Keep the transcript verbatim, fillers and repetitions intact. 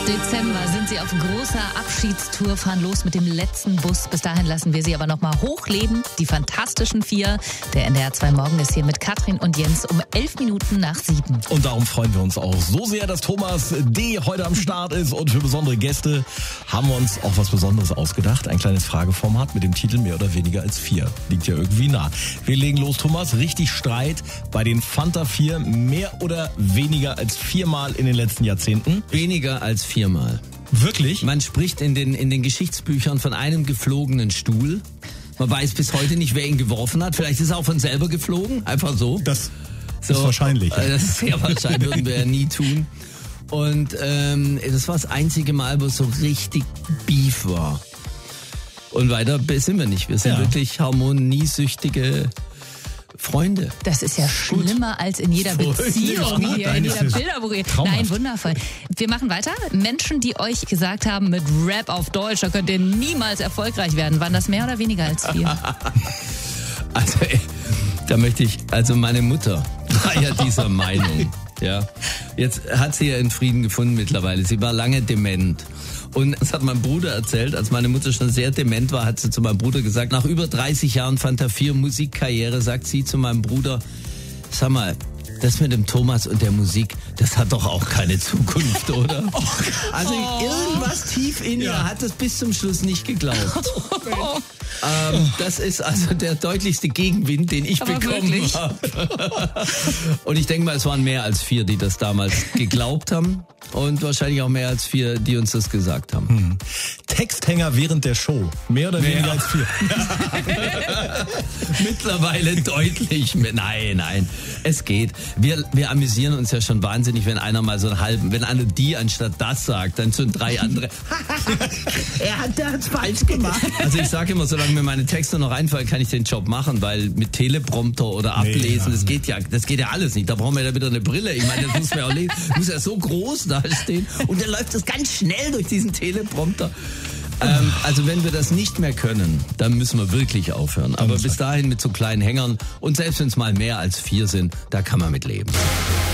Dezember sind sie auf großer Abschiedstour, fahren los mit dem letzten Bus. Bis dahin lassen wir sie aber noch mal hochleben. Die Fantastischen Vier. Der N D R zwei Morgen ist hier mit Katrin und Jens um elf Minuten nach sieben. Und darum freuen wir uns auch so sehr, dass Thomas D. heute am Start ist. Und für besondere Gäste haben wir uns auch was Besonderes ausgedacht. Ein kleines Frageformat mit dem Titel Mehr oder weniger als vier. Liegt ja irgendwie nah. Wir legen los, Thomas. Richtig Streit bei den Fanta vier. Mehr oder weniger als viermal in den letzten Jahrzehnten? Weniger als viermal. Wirklich? Man spricht in den, in den Geschichtsbüchern von einem geflogenen Stuhl. Man weiß bis heute nicht, wer ihn geworfen hat. Vielleicht ist er auch von selber geflogen. Einfach so. Das so, ist wahrscheinlich. Ja. Das ist sehr wahrscheinlich, würden wir ja nie tun. Und ähm, das war das einzige Mal, wo es so richtig Beef war. Und weiter sind wir nicht. Wir sind ja. wirklich harmoniesüchtige Freunde. Das ist ja schlimmer Gut. als in jeder Beziehung Gut. hier, Nein, in jeder Bilderbuch. Nein, wundervoll. Wir machen weiter. Menschen, die euch gesagt haben, mit Rap auf Deutsch, da könnt ihr niemals erfolgreich werden. Waren das mehr oder weniger als vier? Also, da möchte ich, also meine Mutter war ja dieser Meinung. Ja. Jetzt hat sie ja in Frieden gefunden mittlerweile. Sie war lange dement. Und das hat mein Bruder erzählt, als meine Mutter schon sehr dement war, hat sie zu meinem Bruder gesagt, nach über dreißig Jahren Fanta vier Musikkarriere, sagt sie zu meinem Bruder, sag mal, das mit dem Thomas und der Musik, das hat doch auch keine Zukunft, oder? Oh, also irgendwas tief in ihr ja. hat es bis zum Schluss nicht geglaubt. Oh. Ähm, das ist also der deutlichste Gegenwind, den ich Aber bekommen habe. Und ich denke mal, es waren mehr als vier, die das damals geglaubt haben. Und wahrscheinlich auch mehr als vier, die uns das gesagt haben. Hm. Texthänger während der Show. Mehr oder weniger ja. als vier. Mittlerweile deutlich mehr. Nein, nein. Es geht. Wir, wir amüsieren uns ja schon wahnsinnig, wenn einer mal so einen halben, wenn einer die anstatt das sagt, dann schon drei andere. er hat das falsch gemacht. Also ich sage immer, solange mir meine Texte noch einfallen, kann ich den Job machen, weil mit Teleprompter oder Ablesen, nee, das geht ja, das geht ja alles nicht. Da brauchen wir ja wieder eine Brille. Ich meine, das muss man ja auch lesen. Muss ja so groß da stehen. Und dann läuft das ganz schnell durch diesen Teleprompter. Ähm, also wenn wir das nicht mehr können, dann müssen wir wirklich aufhören. Aber bis dahin mit so kleinen Hängern und selbst wenn es mal mehr als vier sind, da kann man mit leben.